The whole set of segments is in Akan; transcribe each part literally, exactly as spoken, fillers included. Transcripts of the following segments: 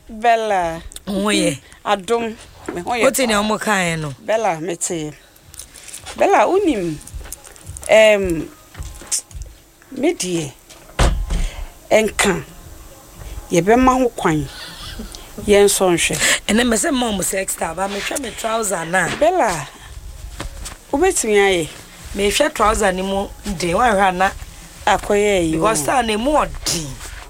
Bella. Oh yeah. Adom. What in your mokai no? Bella, me say. Bella, unim. Um, me dear. Enka. Ye be ma ho kwan. Yen so nhwe. And then me say mom sex star, but me hwe me trouser na. Bella. Ubetumi aye. Me hwe trouser ni mu de wan hwa na akoye yi. Because star na mu odi.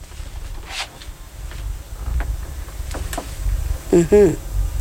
Mhm.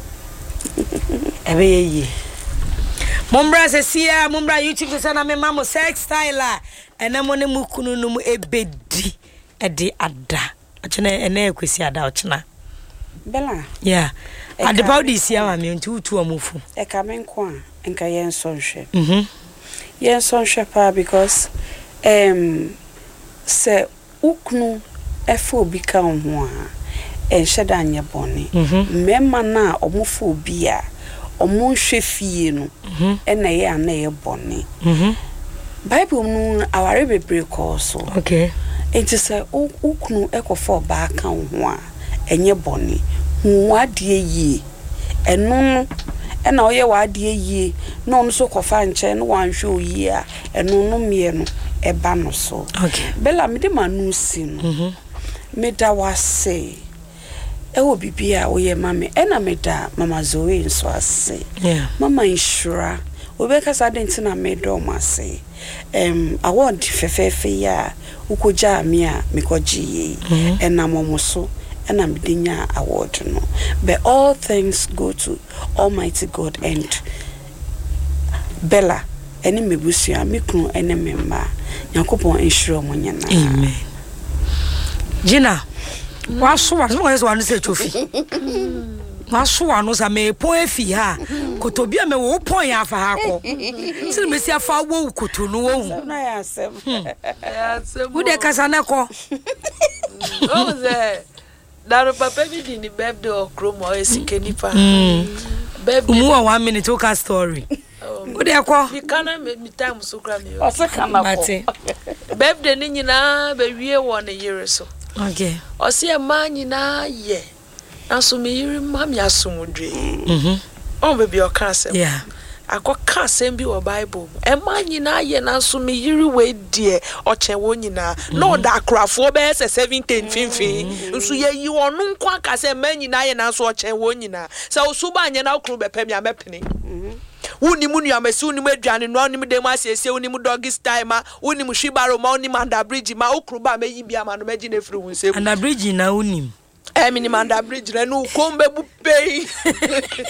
Ebe ye. Mombra se sia, mombra YouTube se na me mama sex style and na mo ne mu kunu no mu ebedi e de ada. Achene ene ekwesi ada ochena. Bella. Yeah. Ade ba odi sia ma me nti utu amufu. E ka me nko a nka yen so nhwe. Mhm. Yen so nhwe pa because um se ukunu efo obi ka ho a enhyeda anye bone. Mema na omofo obi a omo nhwe fie no ena ye ana ye bone. Mhm. Bible no aware bebre ko so. Okay. Enti se ukunu ekofo ba ka ho a enye bone. Hu adie yi. Eno no ena oye wa adie yi no no so kofa nche no wanhwe oyi a eno no mie no eba no so. Okay. Bella me de manu si no. Mhm. Me da wase. Ewo bibia oye mame ena me da mama Zoe nso ase. Yeah. Mama Inshura obeka sa denti na me do mase. Em award fefefe ya ukoja mi a mekoji yi ena momoso ena me dinya award no. But all things go to Almighty God and Bella eni mebusia me kunu ene memba Yakobon Inshura mo nyana. Amen. Gina waso waso waso wanu se chofi waso wanu sa me pon afi ha kotobia me wo pon ya fa ha ko sile me si afa wo koto no wo na ya asem ya asem wo de kasa na ko o ze daru papa bi di ni birthday o kromo o esikeni pa birthday mu one minute o ka story wo de ko mi kana mi time so kra mi o se kana ko birthday ni nyina be wie wo ne yere so. Okay. Osi e ma nyina ye. Aso me yiri ma me asomdwe. Mhm. On be bi o ka asem. Yeah. Akoka asem bi o Bible. E ma nyina ye na so me yiri we die o chewo nyina. No da akrafo be seventeen finfin. Nso ye yi onu nko aka se ma nyina ye na so o chewo nyina. Se osuba anya na okru be pem ya mepene. Mhm. Wuni mu nuamesi wuni mu aduane no wuni mu dem asiesie wuni mu doggy style ma wuni mu shibaro ma wuni manda bridge ma okruba meyi bia ma no meji na firi wunsem and bridge na unim eh mini manda bridge na no kombe bu pay